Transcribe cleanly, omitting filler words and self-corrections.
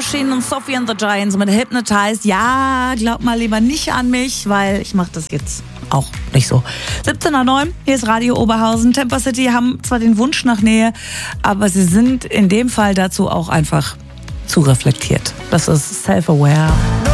Machine und Sophie and the Giants mit Hypnotized. Ja, glaub mal lieber nicht an mich, weil ich mache das jetzt auch nicht so. 17:09, hier ist Radio Oberhausen. Temper City haben zwar den Wunsch nach Nähe, aber sie sind in dem Fall dazu auch einfach zu reflektiert. Das ist self-aware.